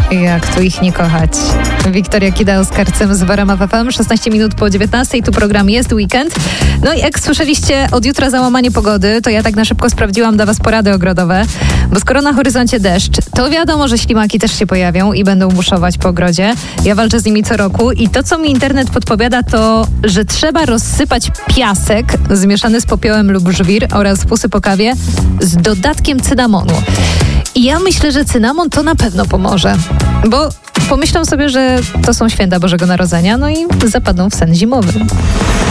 Jak tu ich nie kochać. Wiktoria Kida z Karcem z Warama FM, 16 minut po 19, tu program Jest Weekend. No i jak słyszeliście, od jutra załamanie pogody, to ja tak na szybko sprawdziłam dla was porady ogrodowe, bo skoro na horyzoncie deszcz, to wiadomo, że ślimaki też się pojawią i będą buszować po ogrodzie. Ja walczę z nimi co roku i to, co mi internet podpowiada, to, że trzeba rozsypać piasek zmieszany z popiołem lub żwir oraz fusy po kawie z dodatkiem cynamonu. I ja myślę, że cynamon to na pewno pomoże, bo pomyślą sobie, że to są święta Bożego Narodzenia, no i zapadną w sen zimowy.